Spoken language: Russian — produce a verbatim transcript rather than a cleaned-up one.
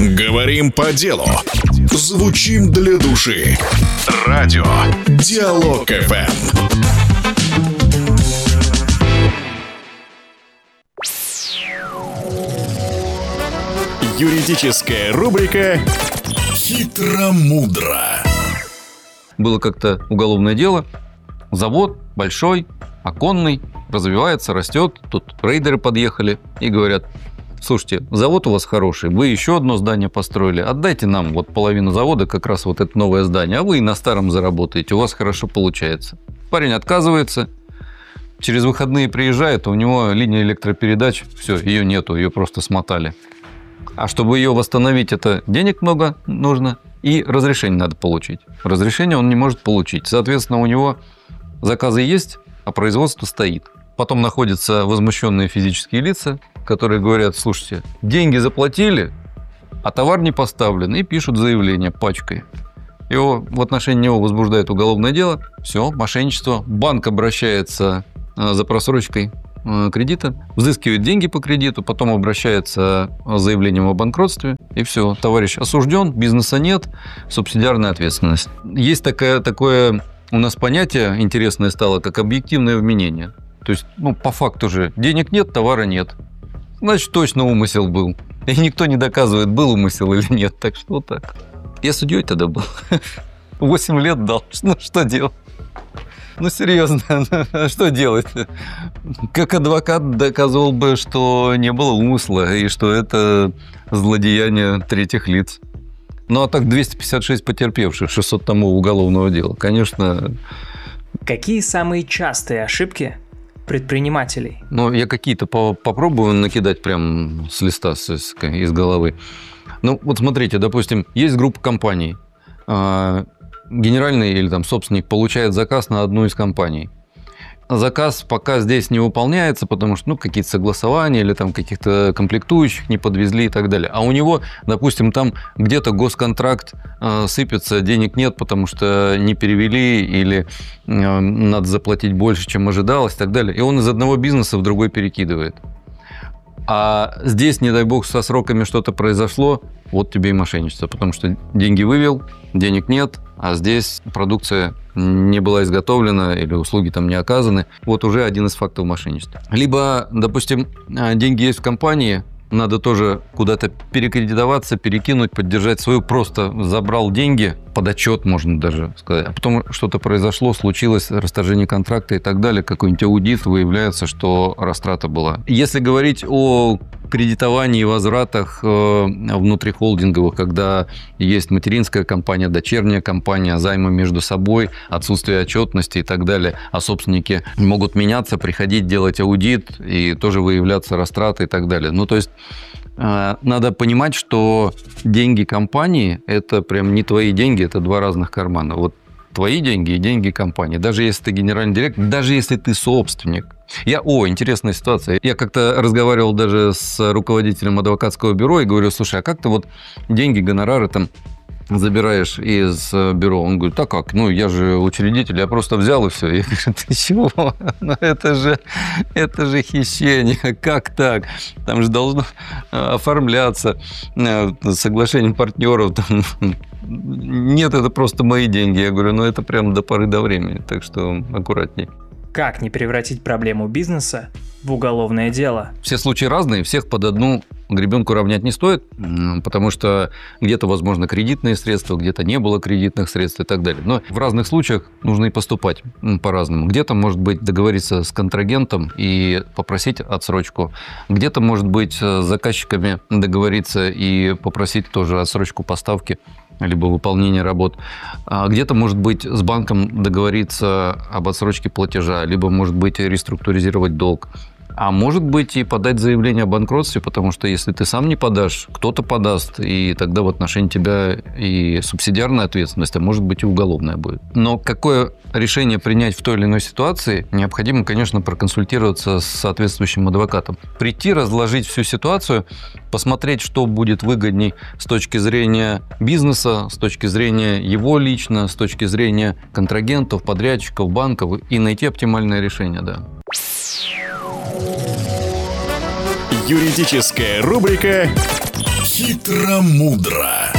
Говорим по делу. Звучим для души. Радио Диалог эф эм. Юридическая рубрика «Хитро-мудро». Было как-то уголовное дело. Завод большой, оконный, развивается, растет. Тут рейдеры подъехали и говорят: слушайте, завод у вас хороший, вы еще одно здание построили, отдайте нам вот половину завода, как раз вот это новое здание, а вы и на старом заработаете, у вас хорошо получается. Парень отказывается, через выходные приезжает, у него линия электропередач, все, ее нету, ее просто смотали. А чтобы ее восстановить, это денег много нужно и разрешение надо получить. Разрешение он не может получить. Соответственно, у него заказы есть, а производство стоит. Потом находятся возмущенные физические лица, которые говорят: слушайте, деньги заплатили, а товар не поставлен, и пишут заявление пачкой. Его, в отношении него возбуждают уголовное дело. Все, мошенничество. Банк обращается за просрочкой кредита, взыскивает деньги по кредиту, потом обращается с заявлением о банкротстве, и все, товарищ осужден, бизнеса нет, субсидиарная ответственность. Есть такое, такое у нас понятие интересное стало, как объективное вменение. То есть, ну, по факту же денег нет, товара нет. Значит, точно умысел был. И никто не доказывает, был умысел или нет. Так что вот так. Я судьей тогда был. Восемь лет дал. Ну, что делать? Ну, серьезно, что делать? Как адвокат доказывал бы, что не было умысла и что это злодеяние третьих лиц. Ну, а так двести пятьдесят шесть потерпевших, шестьсот томов уголовного дела. Конечно. Какие самые частые ошибки предпринимателей? Ну, я какие-то по- попробую накидать прям с листа, с, с, из головы. Ну, вот смотрите, допустим, есть группа компаний. Генеральный или там собственник получает заказ на одну из компаний. Заказ пока здесь не выполняется, потому что ну, какие-то согласования или там каких-то комплектующих не подвезли и так далее. А у него, допустим, там где-то госконтракт э, сыпется, денег нет, потому что не перевели или э, надо заплатить больше, чем ожидалось и так далее. И он из одного бизнеса в другой перекидывает. А здесь, не дай бог, со сроками что-то произошло, вот тебе и мошенничество, потому что деньги вывел, денег нет, а здесь продукция не была изготовлена или услуги там не оказаны. Вот уже один из фактов мошенничества. Либо, допустим, деньги есть в компании, надо тоже куда-то перекредитоваться, перекинуть, поддержать свою. Просто забрал деньги, под отчет, можно даже сказать. А потом что-то произошло, случилось, расторжение контракта и так далее, какой-нибудь аудит, выявляется, что растрата была. Если говорить о кредитовании и возвратах внутрихолдинговых, когда есть материнская компания, дочерняя компания, займы между собой, отсутствие отчетности и так далее, а собственники могут меняться, приходить делать аудит и тоже выявляться растраты и так далее. Ну, то есть надо понимать, что деньги компании – это прям не твои деньги, это два разных кармана. Вот твои деньги и деньги компании. Даже если ты генеральный директор, даже если ты собственник. Я, о, интересная ситуация. Я как-то разговаривал даже с руководителем адвокатского бюро и говорю: слушай, а как ты вот деньги, гонорары там забираешь из бюро? Он говорит: так как? Ну, я же учредитель, я просто взял и все. Я говорю: ты чего? Ну, это же, это же хищение. Как так? Там же должно оформляться соглашение партнеров. Там. Нет, это просто мои деньги. Я говорю: ну, это прям до поры до времени, так что аккуратней. Как не превратить проблему бизнеса в уголовное дело? Все случаи разные, всех под одну гребенку равнять не стоит, потому что где-то, возможно, кредитные средства, где-то не было кредитных средств и так далее. Но в разных случаях нужно и поступать по-разному. Где-то, может быть, договориться с контрагентом и попросить отсрочку. Где-то, может быть, с заказчиками договориться и попросить тоже отсрочку поставки либо выполнение работ. А где-то, может быть, с банком договориться об отсрочке платежа, либо, может быть, реструктуризировать долг. А может быть и подать заявление о банкротстве, потому что если ты сам не подашь, кто-то подаст, и тогда в отношении тебя и субсидиарная ответственность, а может быть и уголовная будет. Но какое решение принять в той или иной ситуации, необходимо, конечно, проконсультироваться с соответствующим адвокатом. Прийти, разложить всю ситуацию, посмотреть, что будет выгодней с точки зрения бизнеса, с точки зрения его лично, с точки зрения контрагентов, подрядчиков, банков, и найти оптимальное решение, да. Юридическая рубрика Хитро-мудро.